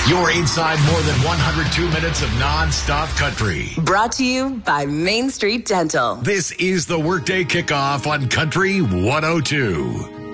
You're inside more than 102 minutes of non-stop country. Brought to you by Main Street Dental. This is the Workday Kickoff on Country 102.